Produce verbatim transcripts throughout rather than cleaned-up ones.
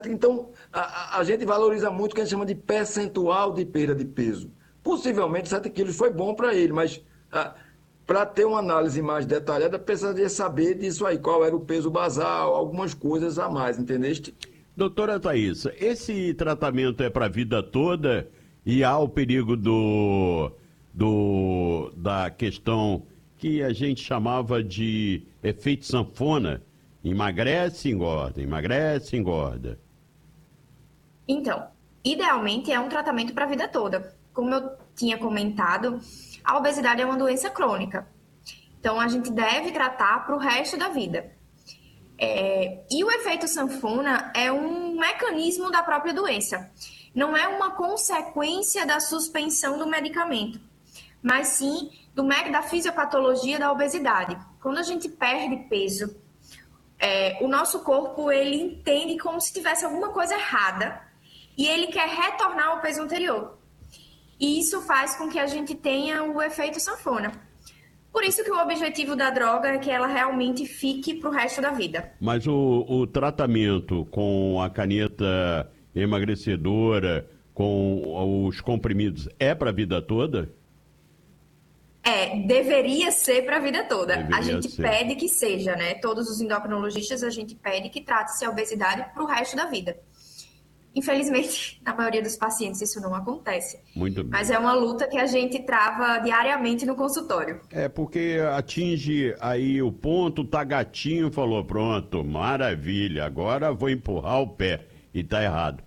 Então, a, a gente valoriza muito o que a gente chama de percentual de perda de peso. Possivelmente sete quilos foi bom para ele, mas para ter uma análise mais detalhada, precisaria saber disso aí, qual era o peso basal, algumas coisas a mais, entendeste? Doutora Thaís, esse tratamento é para a vida toda e há o perigo do, do, da questão que a gente chamava de efeito sanfona? Emagrece, engorda, emagrece, engorda. Então, idealmente é um tratamento para a vida toda. Como eu tinha comentado, a obesidade é uma doença crônica. Então, a gente deve tratar para o resto da vida. É, e o efeito sanfona é um mecanismo da própria doença. Não é uma consequência da suspensão do medicamento, mas sim do, da fisiopatologia da obesidade. Quando a gente perde peso, é, o nosso corpo ele entende como se tivesse alguma coisa errada e ele quer retornar ao peso anterior. E isso faz com que a gente tenha o efeito sanfona. Por isso que o objetivo da droga é que ela realmente fique para o resto da vida. Mas o, o tratamento com a caneta emagrecedora, com os comprimidos, é para a vida toda? É, deveria ser para a vida toda. Deveria a gente ser. pede que seja, né? Todos os endocrinologistas, a gente pede que trate-se a obesidade para o resto da vida. Infelizmente, na maioria dos pacientes isso não acontece. Muito bem. Mas é uma luta que a gente trava diariamente no consultório. É porque atinge aí o ponto, tá gatinho, falou, pronto, maravilha, agora vou empurrar o pé. E tá errado.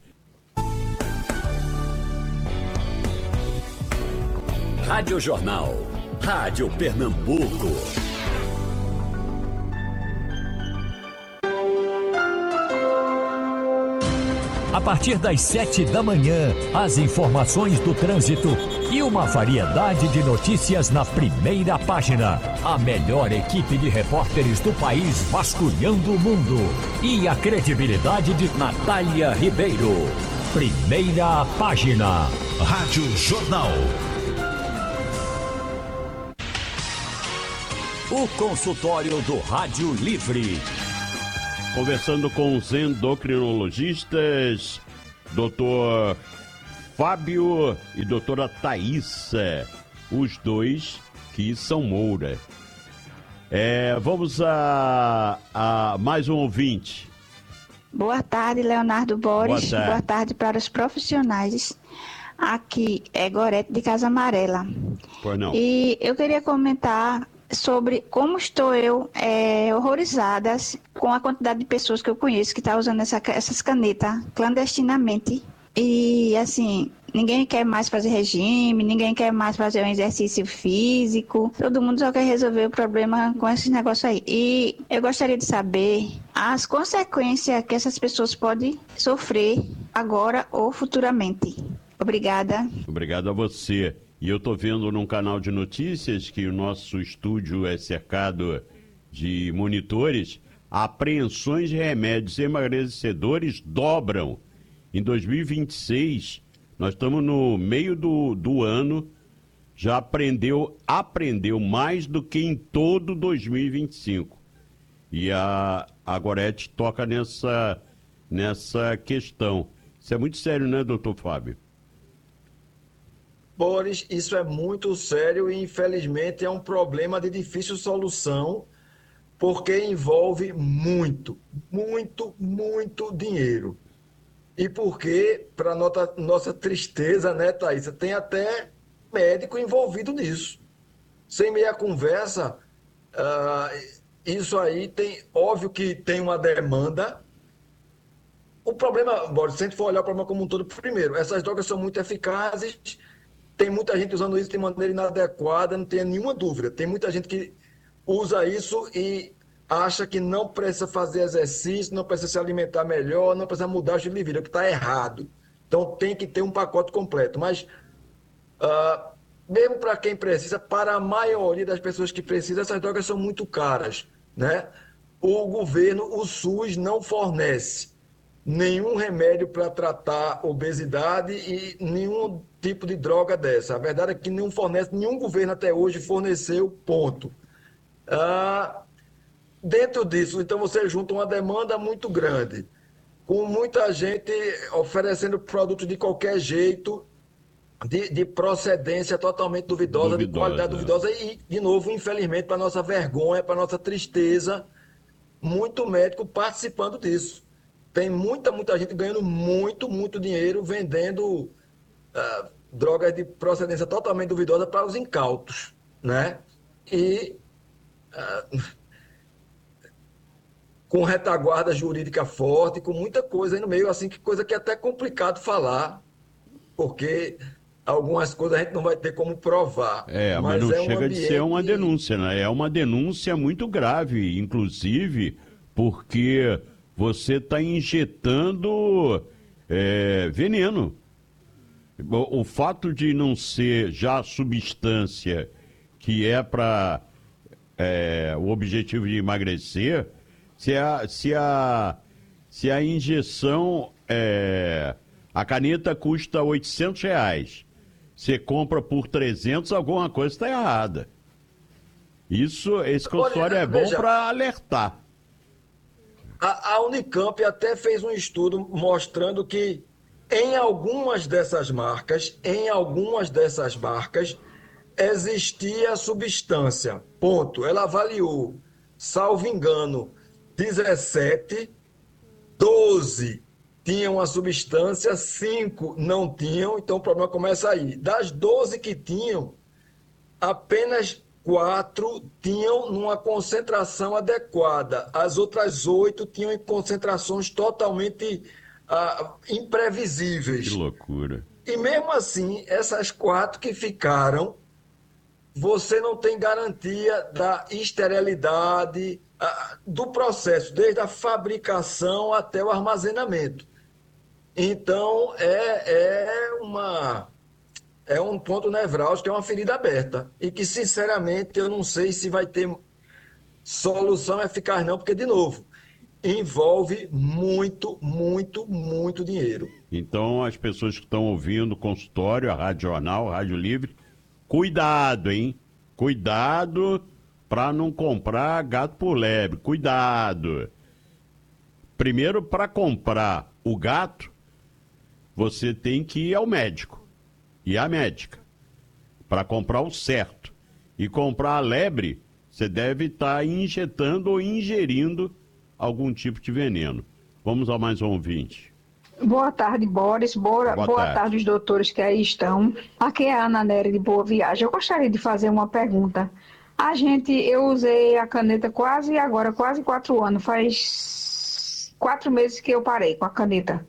Rádio Jornal, Rádio Pernambuco. A partir das sete da manhã, as informações do trânsito e uma variedade de notícias na primeira página. A melhor equipe de repórteres do país vasculhando o mundo. E a credibilidade de Natália Ribeiro. Primeira página. Rádio Jornal. O consultório do Rádio Livre. Conversando com os endocrinologistas, doutor Fábio e doutora Thaísa, os dois que são Moura. É, vamos a, a mais um ouvinte. Boa tarde, Leonardo Borges. Boa tarde. Boa tarde para os profissionais. Aqui é Gorete de Casa Amarela. Pois não. E eu queria comentar sobre como estou eu é, horrorizada com a quantidade de pessoas que eu conheço que estão tá usando essa, essas canetas clandestinamente. E, assim, ninguém quer mais fazer regime, ninguém quer mais fazer um exercício físico. Todo mundo só quer resolver o problema com esses negócios aí. E eu gostaria de saber as consequências que essas pessoas podem sofrer agora ou futuramente. Obrigada. Obrigado a você. E eu estou vendo num canal de notícias que o nosso estúdio é cercado de monitores. Apreensões de remédios emagrecedores dobram. Em dois mil e vinte e seis, nós estamos no meio do, do ano, já aprendeu, aprendeu mais do que em todo dois mil e vinte e cinco. E a, a Gorete toca nessa, nessa questão. Isso é muito sério, né, doutor Fábio? Boris, isso é muito sério e, infelizmente, é um problema de difícil solução, porque envolve muito, muito, muito dinheiro. E porque, para nossa, nossa tristeza, né, Thaísa, tem até médico envolvido nisso. Sem meia conversa, uh, isso aí tem, óbvio que tem uma demanda. O problema, Boris, se a gente for olhar o problema como um todo, primeiro, essas drogas são muito eficazes. Tem muita gente usando isso de maneira inadequada, não tenha nenhuma dúvida. Tem muita gente que usa isso e acha que não precisa fazer exercício, não precisa se alimentar melhor, não precisa mudar o estilo de vida, o que está errado. Então tem que ter um pacote completo. Mas, uh, mesmo para quem precisa, para a maioria das pessoas que precisam, essas drogas são muito caras, né? O governo, o SUS, não fornece nenhum remédio para tratar obesidade e nenhum tipo de droga dessa. A verdade é que não fornece, nenhum governo até hoje forneceu, ponto. Ah, dentro disso, então você junta uma demanda muito grande, com muita gente oferecendo produtos de qualquer jeito, de, de procedência totalmente duvidosa, de qualidade Duvidosa. duvidosa, e, de novo, infelizmente, para nossa vergonha, para nossa tristeza, muito médico participando disso. Tem muita, muita gente ganhando muito, muito dinheiro vendendo ah, drogas de procedência totalmente duvidosa para os incautos, né? E ah, com retaguarda jurídica forte, com muita coisa aí no meio, assim, que coisa que é até complicado falar, porque algumas coisas a gente não vai ter como provar. É, mas Mas não é um chega de ser uma ambiente. denúncia, né? É uma denúncia muito grave, inclusive porque você está injetando é, veneno. O, o fato de não ser já substância que é para é, o objetivo de emagrecer, se a, se a, se a injeção, é, a caneta custa oitocentos reais, você compra por trezentos, alguma coisa está errada. Isso, esse consultório Olha, é bom veja, para alertar. A, a Unicamp até fez um estudo mostrando que em algumas dessas marcas, em algumas dessas marcas, existia substância. Ponto. Ela avaliou, salvo engano, dezessete, doze tinham a substância, cinco não tinham, então o problema começa aí. Das doze que tinham, apenas quatro tinham numa concentração adequada. As outras oito tinham em concentrações totalmente ah, Que imprevisíveis. loucura. E mesmo assim, essas quatro que ficaram, você não tem garantia da esterilidade ah, do processo, desde a fabricação até o armazenamento. Então, é, é uma é um ponto nevrálgico, é uma ferida aberta. E que, sinceramente, eu não sei se vai ter solução eficaz, não, porque, de novo, envolve muito, muito, muito dinheiro. Então, as pessoas que estão ouvindo o consultório, a Rádio Jornal, a Rádio Livre, cuidado, hein? Cuidado para não comprar gato por lebre. Cuidado. Primeiro, para comprar o gato, você tem que ir ao médico e à médica para comprar o certo. E comprar a lebre, você deve estar tá injetando ou ingerindo algum tipo de veneno. Vamos a mais um ouvinte. Boa tarde, Boris. Boa, Boa boa tarde. tarde, os doutores que aí estão. Aqui é a Ana Nery de Boa Viagem. Eu gostaria de fazer uma pergunta. A gente, eu usei a caneta quase agora, quase quatro anos. Faz quatro meses que eu parei com a caneta.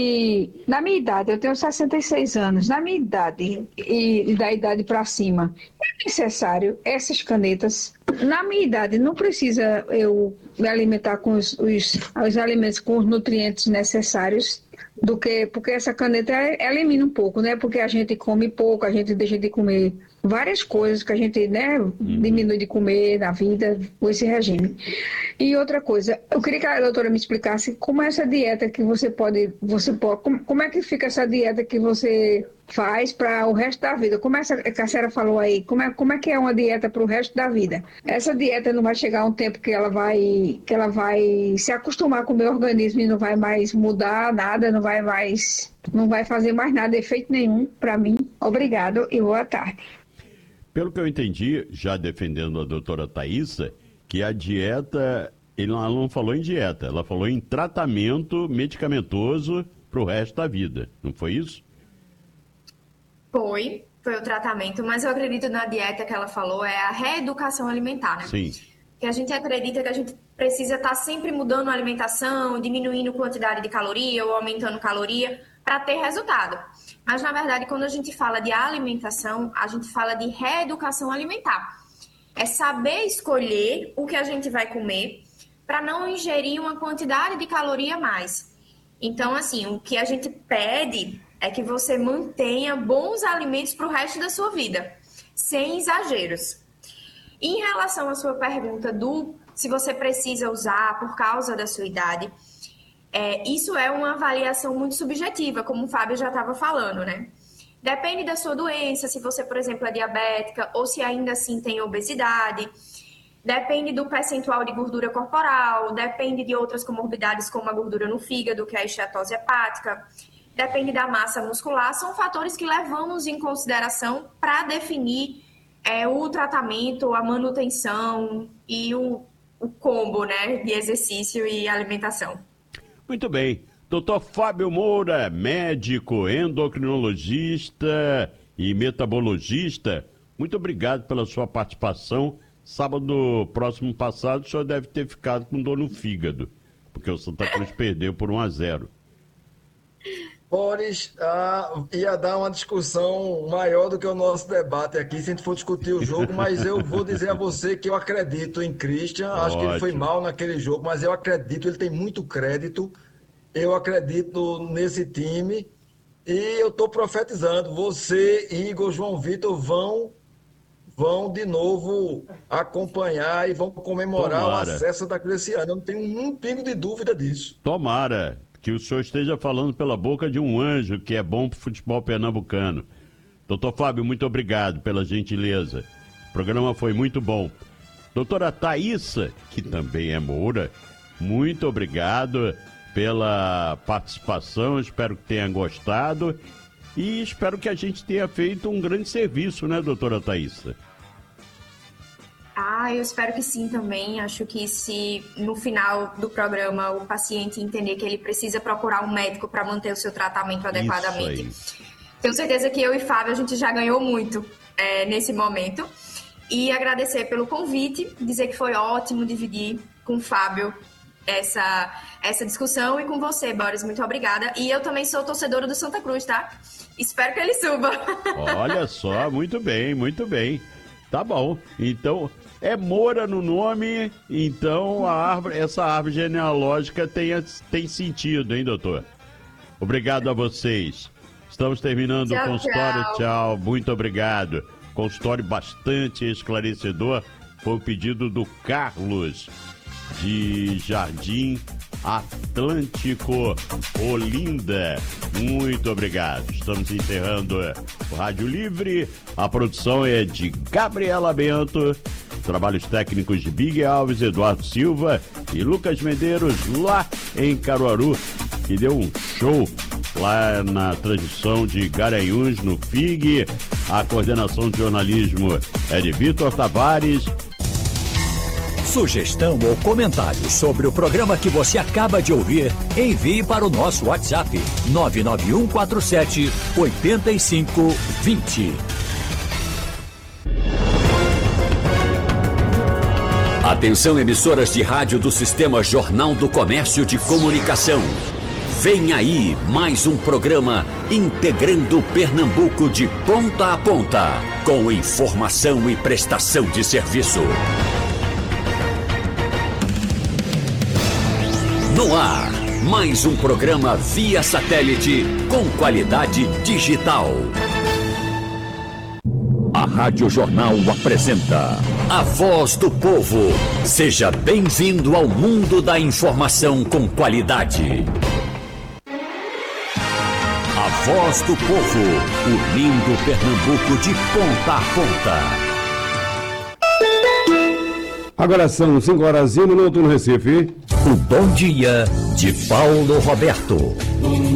E na minha idade, eu tenho sessenta e seis anos. Na minha idade e, e da idade para cima, é necessário essas canetas. Na minha idade, não precisa eu me alimentar com os, os, os alimentos com os nutrientes necessários. Do que, porque essa caneta elimina um pouco, né? Porque a gente come pouco, a gente deixa de comer várias coisas que a gente, né, diminui de comer na vida com esse regime. E outra coisa, eu queria que a doutora me explicasse como é essa dieta que você pode, você pode, como, como é que fica essa dieta que você faz para o resto da vida? Como essa que a senhora falou aí, como é, como é que é uma dieta para o resto da vida? Essa dieta não vai chegar um tempo que ela vai, que ela vai se acostumar com o meu organismo e não vai mais mudar nada, não vai mais, não vai fazer mais nada, efeito nenhum para mim. Obrigado e boa tarde. Pelo que eu entendi, já defendendo a doutora Thaísa, que a dieta, ela não falou em dieta, ela falou em tratamento medicamentoso para o resto da vida, não foi isso? Foi, foi o tratamento, mas eu acredito na dieta que ela falou, é a reeducação alimentar, né? Sim. Que a gente acredita que a gente precisa estar sempre mudando a alimentação, diminuindo a quantidade de caloria ou aumentando caloria para ter resultado. Mas, na verdade, quando a gente fala de alimentação, a gente fala de reeducação alimentar. É saber escolher o que a gente vai comer para não ingerir uma quantidade de caloria a mais. Então, assim, o que a gente pede é que você mantenha bons alimentos para o resto da sua vida, sem exageros. Em relação à sua pergunta do se você precisa usar por causa da sua idade, é, isso é uma avaliação muito subjetiva, como o Fábio já estava falando, né? Depende da sua doença, se você, por exemplo, é diabética ou se ainda assim tem obesidade. depende do percentual de gordura corporal, depende de outras comorbidades como a gordura no fígado, que é a esteatose hepática, depende da massa muscular, são fatores que levamos em consideração para definir é, o tratamento, a manutenção e o, o combo, né, de exercício e alimentação. Muito bem. doutor Fábio Moura, médico, endocrinologista e metabologista, muito obrigado pela sua participação. Sábado próximo passado, o senhor deve ter ficado com dor no fígado, porque o Santa Cruz perdeu por um a zero. Boris, ah, ia dar uma discussão maior do que o nosso debate aqui, se a gente for discutir o jogo, mas eu vou dizer a você que eu acredito em Christian, acho que ele foi mal naquele jogo, mas eu acredito, ele tem muito crédito, eu acredito nesse time, e eu estou profetizando, você, Igor, João Vitor vão... vão de novo acompanhar e vão comemorar Tomara. o acesso da Cruz esse ano. Eu não tenho um pingo de dúvida disso. Tomara que o senhor esteja falando pela boca de um anjo que é bom para o futebol pernambucano. doutor Fábio, muito obrigado pela gentileza. O programa foi muito bom. Doutora Thaísa, que também é Moura, muito obrigado pela participação. Espero que tenha gostado. E espero que a gente tenha feito um grande serviço, né, doutora Thaísa? Ah, eu espero que sim também. Acho que se no final do programa o paciente entender que ele precisa procurar um médico para manter o seu tratamento adequadamente. Tenho certeza que eu e Fábio, a gente já ganhou muito é, nesse momento. E agradecer pelo convite, dizer que foi ótimo dividir com o Fábio essa, essa discussão e com você, Boris. Muito obrigada. E eu também sou torcedora do Santa Cruz, tá? Espero que ele suba. Olha só, muito bem, muito bem. Tá bom. Então, é Moura no nome, então a árvore, essa árvore genealógica tem, tem sentido, hein, doutor? Obrigado a vocês. Estamos terminando Tchau, o consultório. tchau. Tchau, muito obrigado. Consultório bastante esclarecedor. Foi o pedido do Carlos, de Jardim Atlântico, Olinda. Muito obrigado. Estamos encerrando o Rádio Livre. A produção é de Gabriela Bento. Trabalhos técnicos de Big Alves, Eduardo Silva e Lucas Medeiros, lá em Caruaru, que deu um show lá na transmissão de Garanhuns, no F I G. A coordenação de jornalismo é de Vitor Tavares. Sugestão ou comentário sobre o programa que você acaba de ouvir, envie para o nosso WhatsApp nove nove um quatro sete oito cinco dois zero. Atenção, emissoras de rádio do Sistema Jornal do Comércio de Comunicação. Vem aí mais um programa integrando Pernambuco de ponta a ponta, com informação e prestação de serviço. No ar, mais um programa via satélite com qualidade digital. A Rádio Jornal apresenta A Voz do Povo. Seja bem-vindo ao mundo da informação com qualidade. A Voz do Povo, unindo Pernambuco de ponta a ponta. Agora são cinco horas e um minuto no Recife. O Bom Dia de Paulo Roberto.